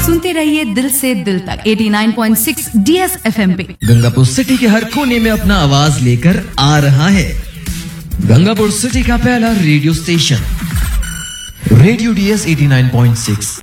सुनते रहिए दिल से दिल तक 89.6 DSFM पे। गंगापुर सिटी के हर कोने में अपना आवाज लेकर आ रहा है गंगापुर सिटी का पहला रेडियो स्टेशन, रेडियो DS 89.6।